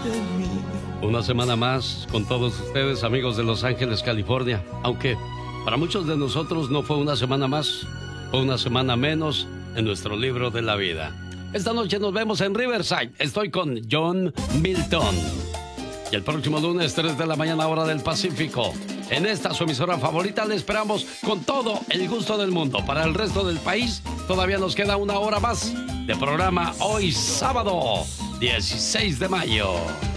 Una semana más con todos ustedes, amigos de Los Ángeles, California. Aunque para muchos de nosotros no fue una semana más, fue una semana menos en nuestro libro de la vida. Esta noche nos vemos en Riverside. Estoy con John Milton. Y el próximo lunes, 3 de la mañana, hora del Pacífico, en esta su emisora favorita, le esperamos con todo el gusto del mundo. Para el resto del país, todavía nos queda una hora más de programa hoy sábado, 16 de mayo.